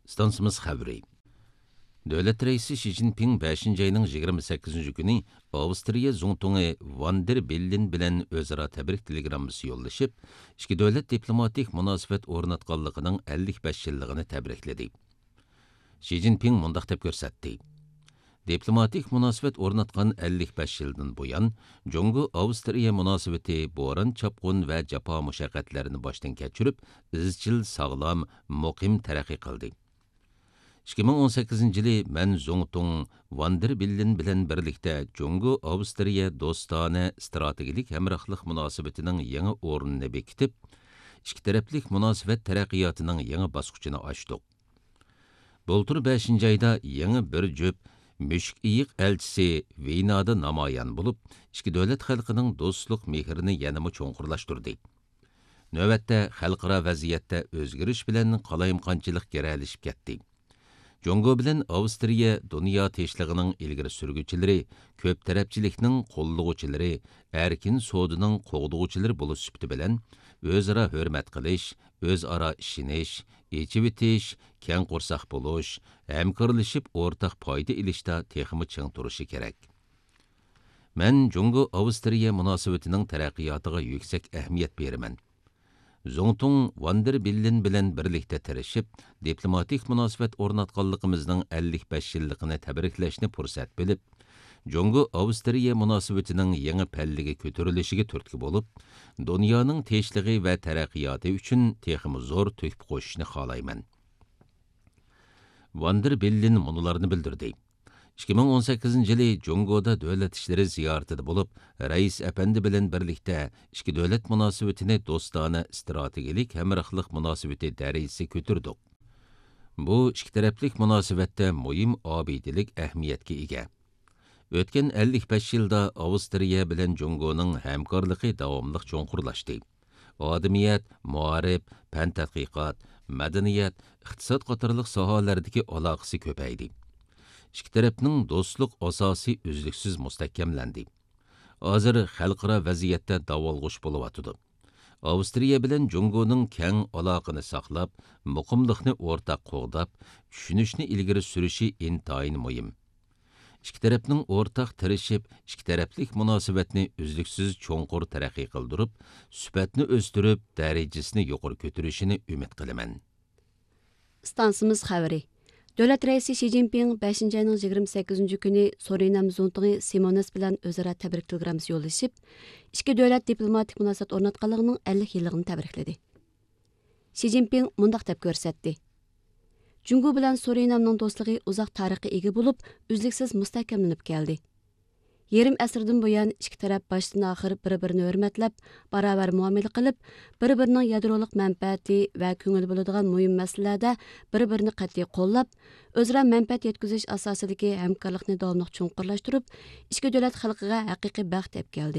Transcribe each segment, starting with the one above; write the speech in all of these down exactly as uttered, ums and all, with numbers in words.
Stansımız xəbri. Dövlət reisi Xi Jinping beshinchi ayının yigirma sakkizinchi kuni Avstriya Zongtungi Van der Bellen bilan o'zaro tabrik telegramması yo'llashib, ikki davlat diplomatik munosabat o'rnatganligining ellik besh yilligini tabrikladi. Xi Jinping mundaq deb ko'rsatdi. Diplomatik munosabat o'rnatgan ellik besh yildan buyon Jungo Avstriya munosabati bo'ron chapqun va jafo mushaqqatlarini boshdan kechirib, izchil, sog'lom, muqim taraqqiy qildi. ikki ming o'n sakkizinchi yili men Zongtung Van der Bellen bilan birlikda Jungo Avstriya do'stona strategik hamrohlik munosabatining yangi o'rnini bekitib, ikki taraflik munosabat taraqqiyotining yangi bosqichini ochdik. Bultur beshinchi oyda yangi bir jup mushuk iyiq elchisi Vinada namoyon bo'lib, ikki davlat xalqining do'stlik mehrini yanada cho'nqurlashtirdi. Navbatda xalqaro vaziyatda o'zgarish bilan qalayimqonchilik geralishib ketdi. Jungo bilan Avstriya dunyo tinchligining ilgari surguvchilari, ko'p tarafchilikning qo'llovchilari, erkin savdoning qo'g'duvchilari bo'lish sifati bilan o'zaro hurmat qilish, o'zaro ishonish, echivitish, keng qo'rsoq bo'lish, hamkorlashib o'rtaq foyda ilishda texmi ching turishi kerak. Men Jungo Avstriya munosabatining taraqqiyotiga yuksak ahamiyat beraman. Zongtung Van der Bellen bilan birlikda tirishib, diplomatik munosabat o'rnatganligimizning ellik besh yilligini tabriklashni fursat bilib, Jungo Avstriya munosabatining yangi pallaga ko'tarilishiga turtki bo'lib, dunyoning tinchligi va taraqqiyoti uchun texmi zo'r to'kib qo'shishni xohlayman. Van der Bellen munolarni bildirdi. ikki ming o'n sakkizinchi yili Jungoda davlat ishlari ziyoratida bo'lib, rais efendi bilan birlikda ikki davlat munosabatini do'stona strategik hamrohlik munosabati darajasiga ko'tardik. Bu ikki taraflik munosabatda muhim obidilik ahamiyatga ega. O'tgan ellik besh yilda Avstriya bilan Jungoning hamkorligi davomli cho'nqurlashdi. Odamiyat, muarif, fan tadqiqot, madaniyat, iqtisod qatorliq sohalardagi aloqasi ko'paydi. İki tarafning do'stlik asosi uzluksiz mustahkamlandi. Hozir xalqaro vaziyatda davolg'ush bo'layotdi. Avstriya bilan Jungoning keng aloqani saqlab, muqimlikni o'rtaq qo'g'dab, tushunishni ilgari surishi intayin muhim. İki tarafning o'rtaq tirishib, ikki taraflik munosabatni uzluksiz cho'nqur taraqqiy qildirib, sifatni o'stirib, darajasini yuqori ko'tarishini umid qilaman. Stansimiz xabari. Dövlət reisi Xi Jinping beshinchi ayının yigirma sakkizinchi kuni Surinam Zongtungi Simones bilan o'zaro tabrik telegramması yo'llashib, ikki davlat diplomatik munosabat o'rnatganligining ellik yilligini tabrikladi. Xi Jinping mundaq deb ko'rsatdi. Jungo bilan Surinamning do'stligi uzoq tarixga ega bo'lib, uzluksiz mustahkamlanib keldi. Yarim asrdan buyon ikki taraf boshdan oxir bir-birini hurmatlab, barobar muomala qilib, bir-birining yadrolik manfaati va ko'ngil bo'ladigan muhim masalalarda bir-birini qat'iy qo'llab, o'zaro manfaat yetkazish asosidagi hamkorlikni davomli cho'nqurlashtirib, ikki davlat xalqiga haqiqiy baxt deb keldi.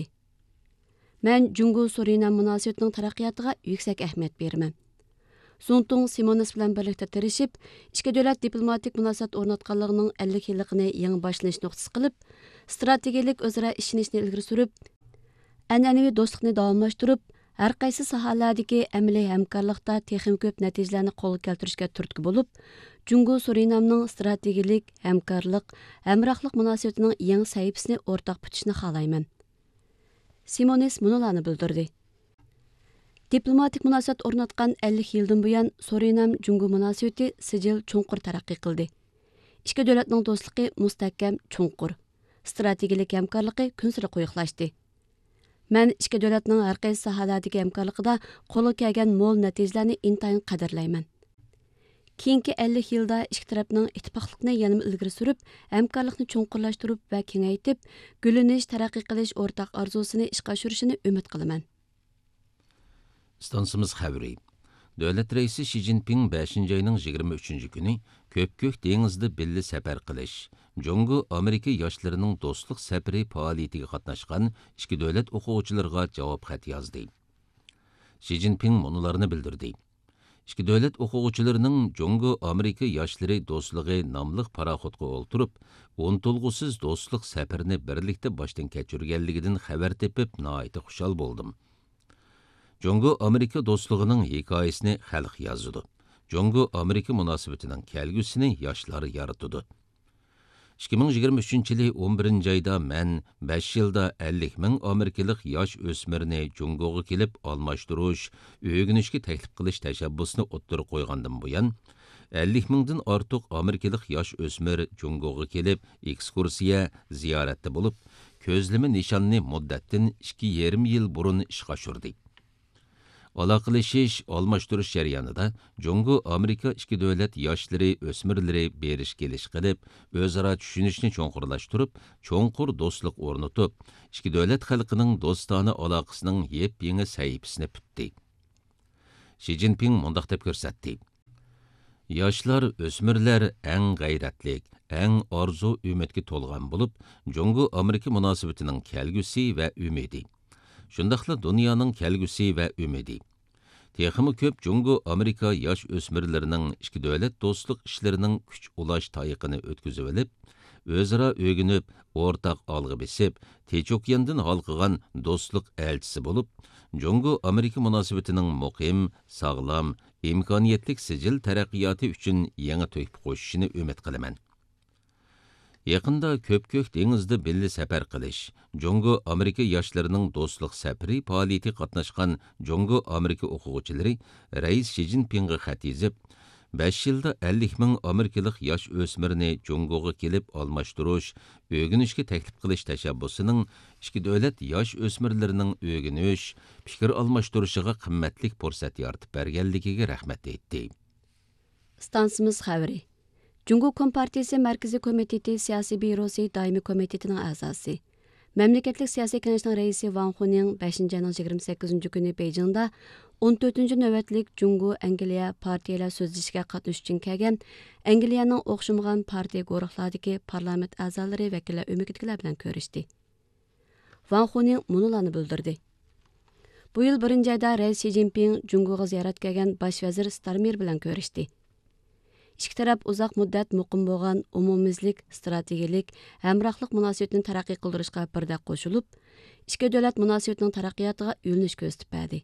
Men Jungo Surinam munosabatining taraqqiyotiga yuksak ahamiyat beraman. Zongtung Simones bilan birlikda tirishib, ikki davlat diplomatik munosabat o'rnatganligining ellik yilligini yangi boshlanish nuqtasi qilib, strategik o'zaro ishonishni ilgari surib, an'anaviy do'stlikni davomlashtirib, har qaysi sohalardagi amaliy hamkorlikda texnik ko'p natijalarni qo'lga keltirishga turtki bo'lib, Jungo Surinamning strategik hamkorlik, hamrohlik munosabatining yangi sahifasini o'rtaq bitishni xohlayman. Simones munolarni bildirdi. Diplomatik munosabat o'rnatgan ellik yildan buyon Surinam Jungo munosabati sijil cho'nqur taraqqiy qildi. Ikki davlatning do'stligi mustahkam cho'nqur, strategik hamkorligi kunsiri quyuqlashdi. Men ikki davlatning har qaysi sohalardagi hamkorligida qo'lga kelgan mo'l natijalarni intayin qadrlayman. Keyingi ellik yilda ikki tarafning ittifoqlikni yanada ilgari surib, hamkorlikni cho'nqurlashtirib va kengaytib, gullanish, taraqqiy qilish o'rtaq orzusini ishga oshirishini umid qilaman. Stansımız xəbri. Dövlət reisi Xi Jinping beshinchi ayının yigirma uchinchi kuni Köpkök dengizda billi safar qilish, Jungo Amerika yoshlarının do'stlik safari faoliyatiga qatnashgan ikki davlat o'quvchilariga javob xat yozdi. Xi Jinping munolarni bildirdi. Ikki davlat o'quvchilarining Jungo Amerika yoshlari do'stligi nomli paraxotga o'ltirib, unutilg'usiz do'stlik safarini birlikda boshdan kechirganligidan xabar tepib, nihoyat xushal bo'ldim. Jungo Amerika do'stligining hikoyasini xalq yozdi. Jongo-Amerika munosabatining kelgusini yoshlar yaratadi. ikki ming yigirma uchinchi yili o'n birinchi ayda men besh yilda ellik ming Amerikalik yosh o'smirni Jongoga kelib almashtirish, o'rganishga taklif qilish tashabbusini o'ttirib qo'ygandan buyon ellik mingdan ortiq Amerikalik yosh o'smir Jongoga kelib ekskursiya, ziyoratda bo'lib, ko'zlama nishonni muddatdan ikki yarim yil burun ishga oshirdi. Aloqalashish, almashtirish jarayonida Jongo-Amerika ikki davlat yoshlari, o'smirlari berish kelish qilib, o'zaro tushunishni cho'nqurlashtirib, cho'nqur do'stlik o'rnatib, ikki davlat xalqining do'stona aloqasining yep-yangi sahifasini bitdi. Xi Jinping mundaq deb ko'rsatdi. Yoshlar, o'smirlar eng g'ayratlik, eng orzu umidga to'lgan bo'lib, Jongo-Amerika munosabatining kelgusi va umidi. Shundaqla dunyoning kelgusi va umidi. Texmi ko'p Jongo-Amerika yosh o'smirlarining ikki davlat do'stlik ishlarining kuch ulash tayiqini o'tkazib olib, o'zaro o'rganib, o'rtaq olg'a besib, Tinch okeandan halqıgan do'stlik elchisi bo'lib, Jongo-Amerika munosabatining muqim, sog'lom, imkoniyatlik sijil taraqqiyoti uchun yangi to'yib qo'shishini umid qilaman. Yaqında Köp-Kök dengizda birga safar qilish, Jongo-Amerika yoshlarining do'stlik safari faoliyati qatnashgan Jongo-Amerika o'quvchilari Rais Xi Jinpingga xat yozib, besh yilda ellik ming Amerikalik yosh o'smirni Jongoga kelib almashtirish, o'rganishga taklif qilish tashabbusining ikki davlat yosh o'smirlarining o'rganish, fikr almashtirishiga qimmatli fursat yaratib berganligiga rahmat aytdi. Stansimiz xabari. Jungo Kompartiyasi Markaziy komiteti siyosiy byurosi doimiy komitetining a'zosi. Mamlakatlik siyosiy kengashining raisi Wang Huning beshinchi ayning yigirma sakkizinchi kuni Beijingda o'n to'rtinchi navbatlik Jungo Angliya partiyalar so'zlashishga qatnashish uchun kelgan Angliyaning o'xshamagan partiya guruhlardagi parlament a'zolari vakillar umidlilar bilan ko'rishdi. Wang Huning munolarni bildirdi. Bu yil birinchi oyda Rais Xi Jinping Jungoga ziyorat kelgan bosh vazir Starmer bilan ko'rishdi. İki taraf uzoq muddat muqim bo'lgan umumizlik, strategik, hamrohlik munosabatini taraqqiy qildirishga birda qo'shilib, ikki davlat munosabatining taraqqiyotiga yo'linish ko'rsatib berdi.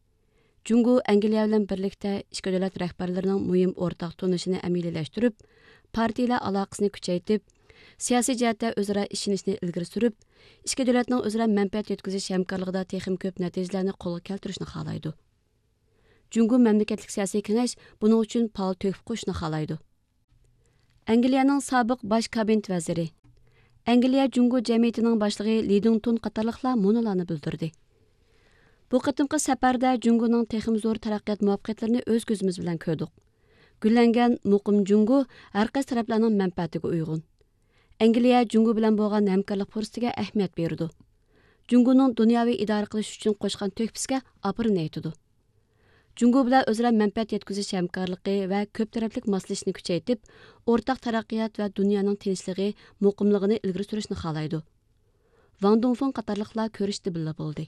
Jungo Angliya bilan birlikda ikki davlat rahbarlarining muhim o'rtaq tunishini amaliyalashtirib, partiyalar aloqasini kuchaytirib, siyosiy jihatda o'zaro ishonishni ilgari surib, ikki davlatning o'zaro manfaat yetkazish hamkorligida texnik ko'p natijalarni qo'lga keltirishni xohlaydi. Jungo Mamlakatlik siyosiy kengash buning uchun faol to'kib qo'yishni xohlaydi. Angliyaning sobiq bosh kabinet vaziri, Angliya Jungo jamiyatining boshlig'i Lidington qatorliqlar munolarni bildirdi. Bu qatimqi safarda Jungoning texnik zo'r taraqqiyot muvaffaqiyatlarini o'z ko'zimiz bilan ko'rdik. Gullangan muqim Jungo har qaysi taraflarning manfaatiga uyg'un. Angliya Jungo bilan bo'lgan hamkorlik fursatiga ahamiyat berdi. Jungoning dunyoviy idora qilish uchun qo'shgan to'hfasiga aprin aytdi. Jungo bilan o'zaro manfaat yetkazish hamkorligi va ko'p taraflik moslashishni kuchaytirib, o'rtaq taraqqiyot va dunyoning tinchligi, muqimligini ilgari surishni xohlaydi. Wang Dongfeng qatorliqlar ko'rishdi billa bo'ldi.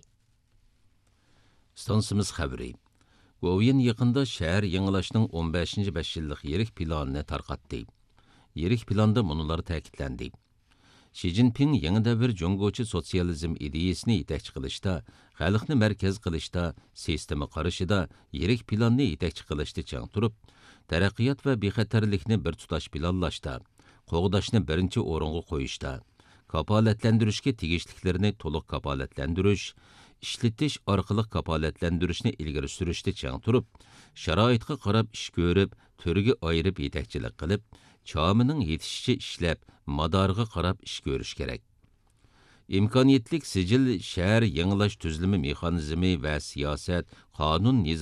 Stansimiz xabari. Govian yaqinda shahar yangilashning o'n beshinchi besh yillik yirik planini tarqatdi. Yirik planda munolar ta'kidlandi. Xi Jinping yangi davr Jongochi sotsializm ideyasini yetakchi qilishda, xalqni markaz qilishda, sistema qarashida, yirik planni yetakchi qilishda chang turib, taraqqiyot va bexatarlikni bir tutash planlashda, qo'g'dashni birinchi o'ringa qo'yishda, kapolatlantirishga tegishliklarini to'liq kapolatlantirish, ishlatish orqali kapolatlantirishni ilgari surishda chang turib, sharoitga qarab ish ko'rib, turga ayirib yetakchilik qilib, chomining yetishicha ishlab, madorga qarab ish ko'rish kerak. İmkoniyetlik sicil şəhər yangilash tuzlimi mexanizmi və siyasət, qanun